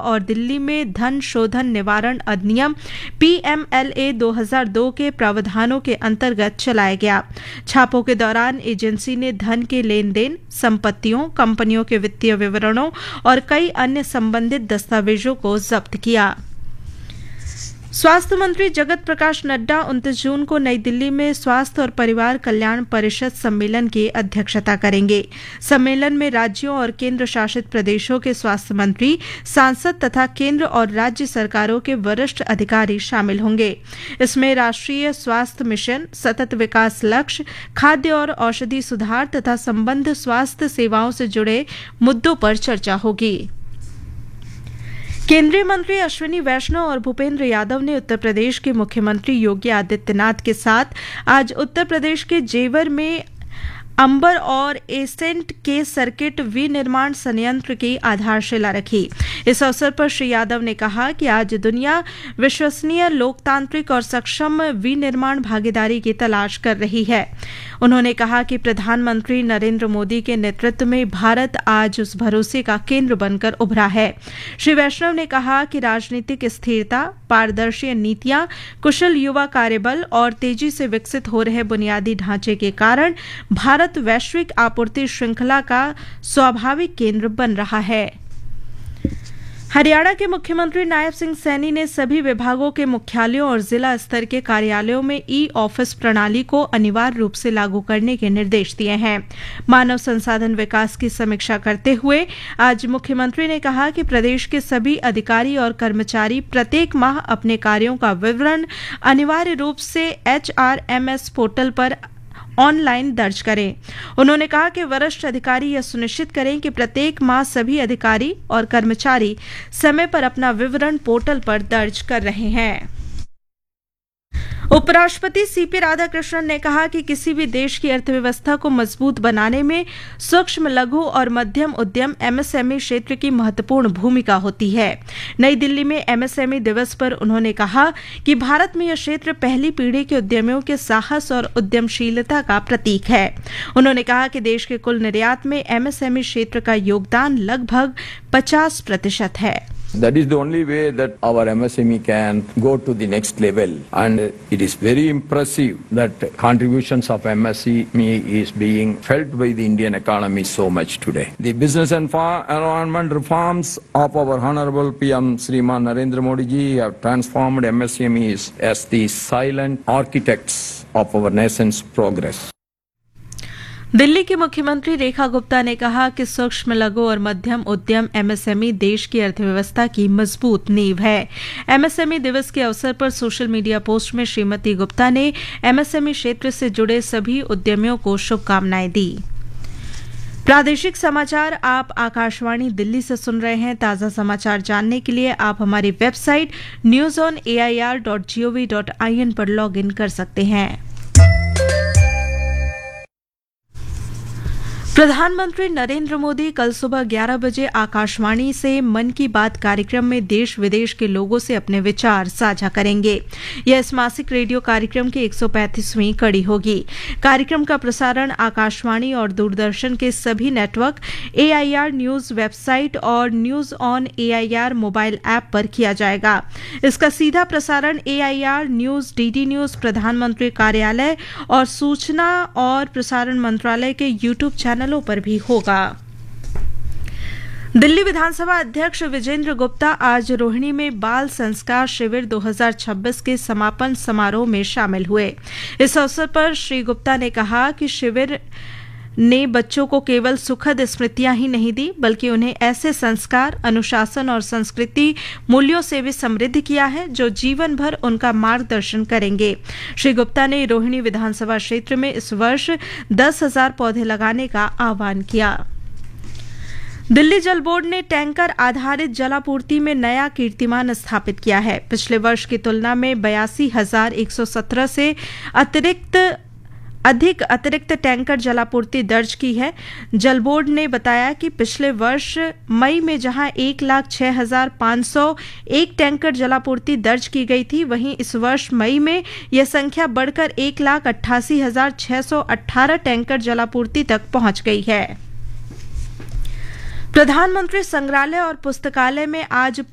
और दिल्ली में धन शोधन निवारण अधिनियम PMLA 2002 के प्रावधानों के अंतर्गत चलाया गया। छापों के दौरान एजेंसी ने धन के लेन देन, संपत्तियों, कंपनियों के वित्तीय विवरणों और कई अन्य संबंधित दस्तावेजों को जब्त किया। स्वास्थ्य मंत्री जगत प्रकाश नड्डा 29 जून को नई दिल्ली में स्वास्थ्य और परिवार कल्याण परिषद सम्मेलन की अध्यक्षता करेंगे। सम्मेलन में राज्यों और केंद्र शासित प्रदेशों के स्वास्थ्य मंत्री, सांसद तथा केंद्र और राज्य सरकारों के वरिष्ठ अधिकारी शामिल होंगे। इसमें राष्ट्रीय स्वास्थ्य मिशन, सतत विकास लक्ष्य, खाद्य और औषधि सुधार तथा संबद्ध स्वास्थ्य सेवाओं से जुड़े मुद्दों पर चर्चा होगी। केंद्रीय मंत्री अश्विनी वैष्णव और भूपेंद्र यादव ने उत्तर प्रदेश के मुख्यमंत्री योगी आदित्यनाथ के साथ आज उत्तर प्रदेश के जेवर में अंबर और एसेंट के सर्किट विनिर्माण संयंत्र की आधारशिला रखी। इस अवसर पर श्री यादव ने कहा कि आज दुनिया विश्वसनीय, लोकतांत्रिक और सक्षम विनिर्माण भागीदारी की तलाश कर रही है। उन्होंने कहा कि प्रधानमंत्री नरेंद्र मोदी के नेतृत्व में भारत आज उस भरोसे का केंद्र बनकर उभरा है। श्री वैष्णव ने कहा कि राजनीतिक स्थिरता, पारदर्शी नीतियां, कुशल युवा कार्यबल और तेजी से विकसित हो रहे बुनियादी ढांचे के कारण भारत वैश्विक आपूर्ति श्रृंखला का स्वाभाविक केंद्र बन रहा है। हरियाणा के मुख्यमंत्री नायब सिंह सैनी ने सभी विभागों के मुख्यालयों और जिला स्तर के कार्यालयों में ई-ऑफिस प्रणाली को अनिवार्य रूप से लागू करने के निर्देश दिए हैं। मानव संसाधन विकास की समीक्षा करते हुए आज मुख्यमंत्री ने कहा कि प्रदेश के सभी अधिकारी और कर्मचारी प्रत्येक माह अपने कार्यों का विवरण अनिवार्य रूप से HRMS पोर्टल पर ऑनलाइन दर्ज करें। उन्होंने कहा कि वरिष्ठ अधिकारी यह सुनिश्चित करें कि प्रत्येक माह सभी अधिकारी और कर्मचारी समय पर अपना विवरण पोर्टल पर दर्ज कर रहे हैं। उपराष्ट्रपति सीपी राधाकृष्णन ने कहा कि किसी भी देश की अर्थव्यवस्था को मजबूत बनाने में सूक्ष्म, लघु और मध्यम उद्यम MSME क्षेत्र की महत्वपूर्ण भूमिका होती है। नई दिल्ली में MSME दिवस पर उन्होंने कहा कि भारत में यह क्षेत्र पहली पीढ़ी के उद्यमियों के साहस और उद्यमशीलता का प्रतीक है। उन्होंने कहा कि देश के कुल निर्यात में MSME क्षेत्र का योगदान लगभग 50% है। That is the only way that our MSME can go to the next level, and it is very impressive that contributions of MSME is being felt by the Indian economy so much today. The business environment reforms of our Honorable PM Shriman Narendra Modi ji have transformed MSMEs as the silent architects of our nation's progress. Delhi की मुख्यमंत्री रेखा गुप्ता ने कहा कि सूक्ष्म, लघु और मध्यम उद्यम MSME देश की अर्थव्यवस्था की मजबूत नींव है। MSME दिवस के अवसर पर सोशल मीडिया पोस्ट में श्रीमती गुप्ता ने MSME क्षेत्र से जुड़े सभी उद्यमियों को शुभकामनाएं दी। प्रादेशिक समाचार आप आकाशवाणी दिल्ली से सुन रहे हैं। ताज़ा समाचार जानने के लिए आप हमारी वेबसाइट newsonair.gov.in पर लॉग इन कर सकते हैं। प्रधानमंत्री नरेंद्र मोदी कल सुबह 11 बजे आकाशवाणी से मन की बात कार्यक्रम में देश विदेश के लोगों से अपने विचार साझा करेंगे। यह इस मासिक रेडियो कार्यक्रम की 135वीं कड़ी होगी। कार्यक्रम का प्रसारण आकाशवाणी और दूरदर्शन के सभी नेटवर्क, AIR न्यूज वेबसाइट और news on AIR mobile app पर किया जाएगा। इसका सीधा प्रसारण AIR न्यूज, DD न्यूज, प्रधानमंत्री कार्यालय और सूचना और प्रसारण मंत्रालय के YouTube चैनल पर भी होगा। दिल्ली विधानसभा अध्यक्ष विजेंद्र गुप्ता आज रोहिणी में बाल संस्कार शिविर 2026 के समापन समारोह में शामिल हुए। इस अवसर पर श्री गुप्ता ने कहा कि शिविर ने बच्चों को केवल सुखद स्मृतियां ही नहीं दी, बल्कि उन्हें ऐसे संस्कार, अनुशासन और संस्कृति मूल्यों से भी समृद्ध किया है जो जीवन भर उनका मार्गदर्शन करेंगे। श्री गुप्ता ने रोहिणी विधानसभा क्षेत्र में इस वर्ष 10,000 पौधे लगाने का आह्वान किया। दिल्ली जल बोर्ड ने टैंकर आधारित जलापूर्ति में नया कीर्तिमान स्थापित किया है। पिछले वर्ष की तुलना में 82,117 से अधिक अतिरिक्त टैंकर जलापूर्ति दर्ज की है। जल बोर्ड ने बताया कि पिछले वर्ष मई में जहां 1,06,501 टैंकर जलापूर्ति दर्ज की गई थी, वहीं इस वर्ष मई में यह संख्या बढ़कर 1,88,618 टैंकर जलापूर्ति तक पहुंच गई है। प्रधानमंत्री संग्रहालय और पुस्तकालय में आज